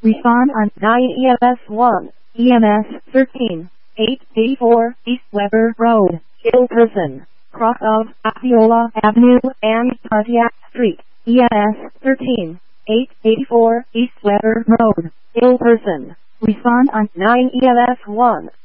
Respond on 9 EMS 1, EMS 13, 884 East Weber Road, Hill Prison, cross of Osceola Avenue and Pontiac Street, EMS 13, 884 East Weber Road, Hill Prison. Respond on 9 EMS 1.